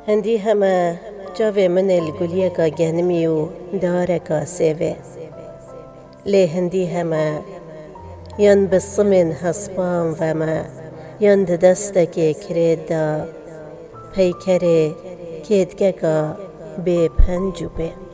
هندی همه جاوه من الگولیه که گنمی و داره که سیوه لی هندی همه ین بسمن هسپان و ما ین دسته که کرید دا پیکره کدگه که به پنجو به